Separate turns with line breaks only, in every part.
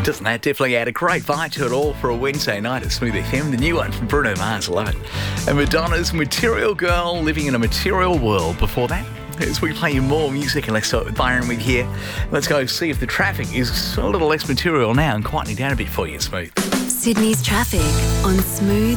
Doesn't that definitely add a great vibe to it all for a Wednesday night at Smooth FM? The new one from Bruno Mars, love it. And Madonna's Material Girl, Living in a Material World. Before that, as we play you more music, and let's start with Byron with here. Let's go see if the traffic is a little less material now and quietening down a bit for you, Smooth.
Sydney's traffic on Smooth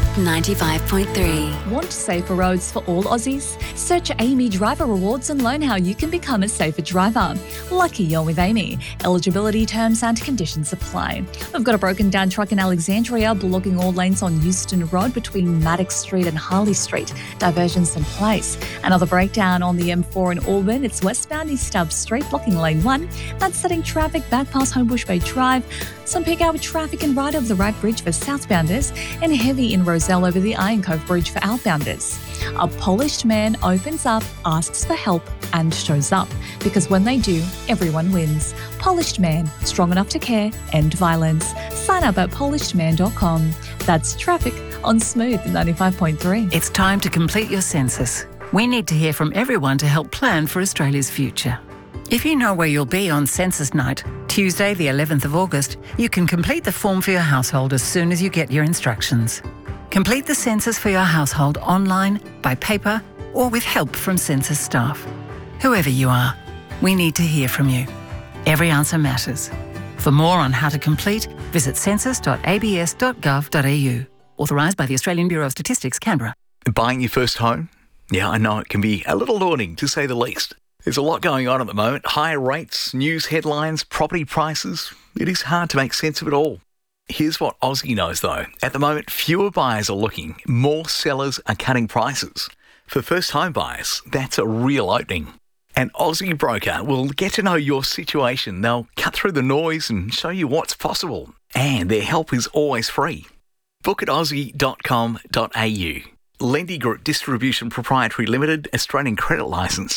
95.3.
Want safer roads for all Aussies? Search Amy Driver Rewards and learn how you can become a safer driver. Lucky you're with Amy. Eligibility terms and conditions apply. We've got a broken down truck in Alexandria blocking all lanes on Euston Road between Maddox Street and Harley Street. Diversions in place. Another breakdown on the M4 in Auburn. It's westbound East Stubbs Street blocking lane 1. That's setting traffic back past Homebush Bay Drive. Some peak hour traffic in right over the right bridge for southbounders and heavy in Roselle over the Iron Cove Bridge for outbounders. A polished man opens up, asks for help and shows up, because when they do, everyone wins. Polished Man, strong enough to care, end violence. Sign up at polishedman.com. That's traffic on Smooth 95.3.
It's time to complete your census. We need to hear from everyone to help plan for Australia's future. If you know where you'll be on census night, Tuesday the 11th of August, you can complete the form for your household as soon as you get your instructions. Complete the census for your household online, by paper, or with help from census staff. Whoever you are, we need to hear from you. Every answer matters. For more on how to complete, visit census.abs.gov.au. Authorised by the Australian Bureau of Statistics, Canberra.
Buying your first home? Yeah, I know it can be a little daunting, to say the least. There's a lot going on at the moment. Higher rates, news headlines, property prices. It is hard to make sense of it all. Here's what Aussie knows, though. At the moment, fewer buyers are looking. More sellers are cutting prices. For first-time buyers, that's a real opening. An Aussie broker will get to know your situation. They'll cut through the noise and show you what's possible. And their help is always free. Book at aussie.com.au. Lendy Group Distribution Proprietary Limited, Australian Credit Licence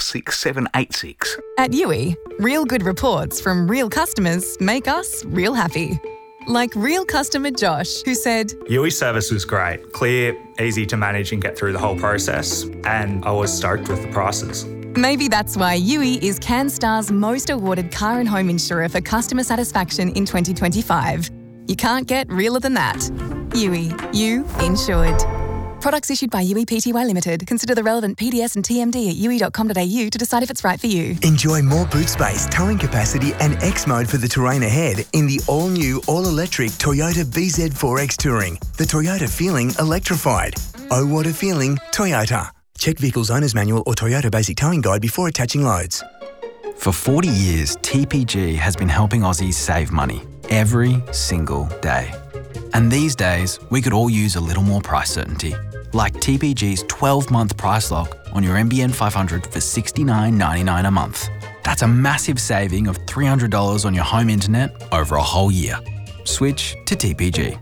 246786.
At Yui, real good reports from real customers make us real happy. Like real customer Josh, who said,
Yui service was great, clear, easy to manage and get through the whole process, and I was stoked with the prices.
Maybe that's why Yui is CanStar's most awarded car and home insurer for customer satisfaction in 2025. You can't get realer than that. Yui, you insured. Products issued by Yui Pty Limited. Consider the relevant PDS and TMD at yui.com.au to decide if it's right for you.
Enjoy more boot space, towing capacity and X-Mode for the terrain ahead in the all-new, all-electric Toyota BZ4X Touring. The Toyota feeling electrified. Oh, what a feeling, Toyota. Check vehicle's owner's manual or Toyota basic towing guide before attaching loads.
For 40 years, TPG has been helping Aussies save money every single day. And these days, we could all use a little more price certainty. Like TPG's 12-month price lock on your NBN 500 for $69.99 a month. That's a massive saving of $300 on your home internet over a whole year. Switch to TPG.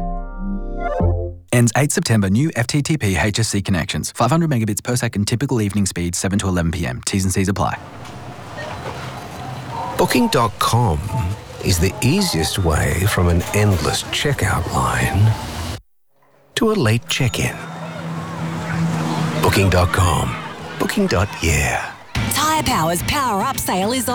Ends 8 September. New FTTP HSC connections. 500 megabits per second. Typical evening speed 7 to 11 p.m. T's and C's apply.
Booking.com is the easiest way from an endless checkout line to a late check-in. Booking.com. Booking.yeah.
Tyre Power's Power Up sale is on.